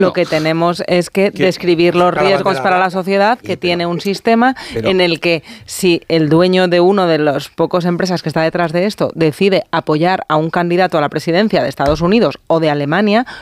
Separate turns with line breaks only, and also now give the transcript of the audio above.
Lo que tenemos es que describir los riesgos para la sociedad, que tiene un sistema en el que si el dueño de uno de los pocos empresas que está detrás de esto decide apoyar a un candidato a la presidencia de Estados Unidos o de Alemania,